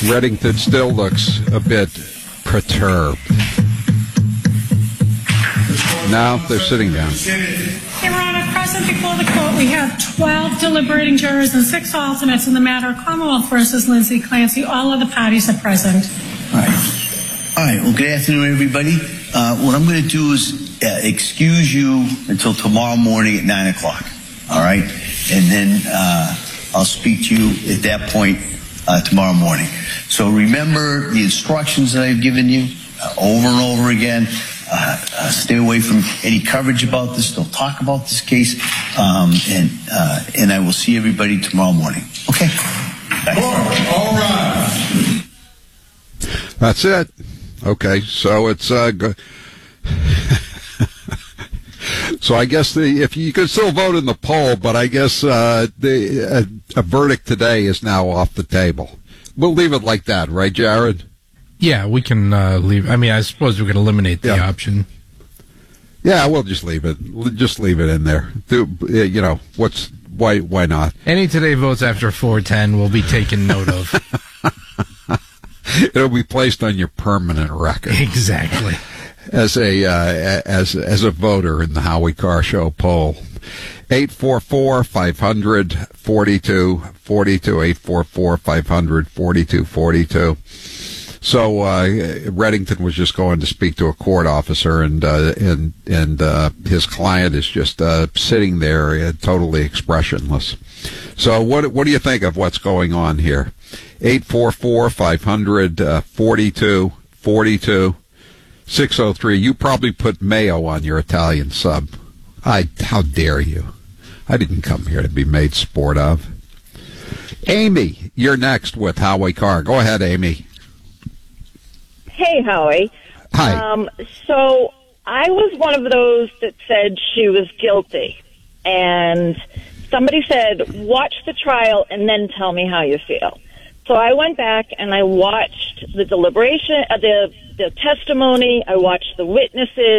Reddington still looks a bit perturbed. Now they're sitting down. Your Honor, present before the court, we have 12 deliberating jurors and 6 alternates in the matter of Commonwealth versus Lindsay Clancy. All of the parties are present. All right. Well, good afternoon, everybody. What I'm going to do is excuse you until tomorrow morning at 9 o'clock. All right? And then I'll speak to you at that point tomorrow morning. So remember the instructions that I've given you over and over again. Stay away from any coverage about this. Don't talk about this case. And I will see everybody tomorrow morning. Okay? All right. That's it. Okay, so it's so I guess if you could still vote in the poll, but I guess a verdict today is now off the table. We'll leave it like that, right, Jared? Yeah, we can leave. I mean, I suppose we could eliminate the option. Yeah, we'll just leave it. Just leave it in there. You know, why not? Any today votes after 4:10 will be taken note of. It'll be placed on your permanent record. Exactly. As a voter in the Howie Carr Show poll. 844-500-4242, 844-500-4242. So Reddington was just going to speak to a court officer, and his client is just sitting there totally expressionless. So what do you think of what's going on here? 844-500-4242, 603. You probably put mayo on your Italian sub. How dare you? I didn't come here to be made sport of. Amy, you're next with Howie Carr. Go ahead, Amy. Hey, Howie. Hi. So I was one of those that said she was guilty. And somebody said, watch the trial and then tell me how you feel. So I went back and I watched the deliberation, the testimony. I watched the witnesses.